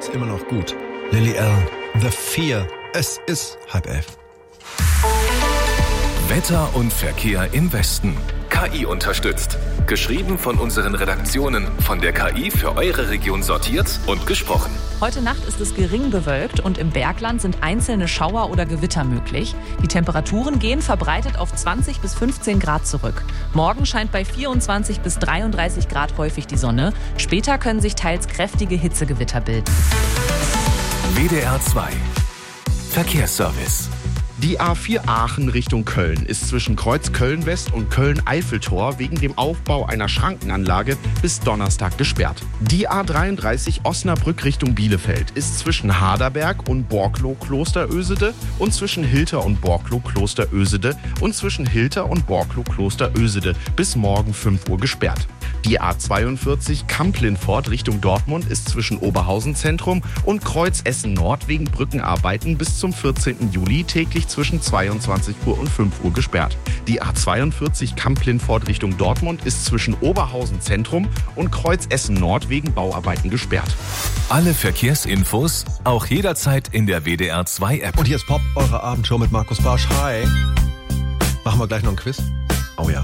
immer noch gut. Lily Allen, The Fear. Es ist 10:30. Wetter und Verkehr im Westen. KI unterstützt. Geschrieben von unseren Redaktionen, von der KI für eure Region sortiert und gesprochen. Heute Nacht ist es gering bewölkt und im Bergland sind einzelne Schauer oder Gewitter möglich. Die Temperaturen gehen verbreitet auf 20 bis 15 Grad zurück. Morgen scheint bei 24 bis 33 Grad häufig die Sonne. Später können sich teils kräftige Hitzegewitter bilden. WDR 2 Verkehrsservice. Die A4 Aachen Richtung Köln ist zwischen Kreuz Köln-West und Köln-Eiffeltor wegen dem Aufbau einer Schrankenanlage bis Donnerstag gesperrt. Die A33 Osnabrück Richtung Bielefeld ist zwischen Harderberg und Borklow-Klosterösede und zwischen Hilter und Borklow-Klosterösede und zwischen Hilter und Borklow-Klosterösede bis morgen 5 Uhr gesperrt. Die A42 Kamp-Lindfort Richtung Dortmund ist zwischen Oberhausen Zentrum und Kreuz Essen Nord wegen Brückenarbeiten bis zum 14. Juli täglich zwischen 22 Uhr und 5 Uhr gesperrt. Die A42 Kamp-Lindfort Richtung Dortmund ist zwischen Oberhausen Zentrum und Kreuz Essen Nord wegen Bauarbeiten gesperrt. Alle Verkehrsinfos auch jederzeit in der WDR 2 App. Und hier ist Pop, eure Abendshow mit Markus Barsch. Hi. Machen wir gleich noch ein Quiz? Oh ja.